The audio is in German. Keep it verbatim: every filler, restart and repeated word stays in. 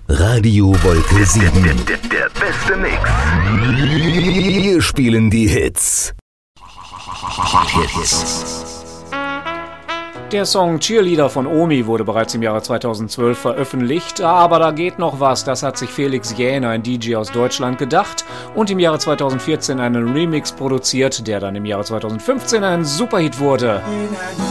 Radio Wolke sieben. Der, der, der beste Mix. Wir spielen die Hits. Hits. Der Song Cheerleader von Omi wurde bereits im Jahre zweitausendzwölf veröffentlicht, aber da geht noch was, das hat sich Felix Jähner, ein D J aus Deutschland, gedacht und im Jahre zweitausendvierzehn einen Remix produziert, der dann im Jahre zweitausendfünfzehn ein Superhit wurde.